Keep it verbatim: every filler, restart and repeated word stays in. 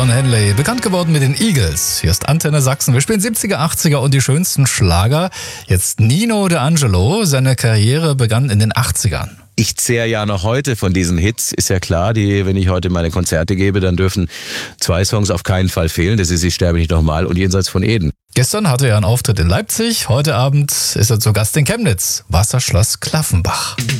Don Henley, bekannt geworden mit den Eagles. Hier ist Antenne Sachsen. Wir spielen siebziger, achtziger und die schönsten Schlager. Jetzt Nino D'Angelo. Seine Karriere begann in den achtzigern. Ich zehre ja noch heute von diesen Hits, ist ja klar, die, wenn ich heute meine Konzerte gebe, dann dürfen zwei Songs auf keinen Fall fehlen. Das ist Ich sterbe nicht nochmal und Jenseits von Eden. Gestern hatte er einen Auftritt in Leipzig. Heute Abend ist er zu Gast in Chemnitz. Wasserschloss Klaffenbach.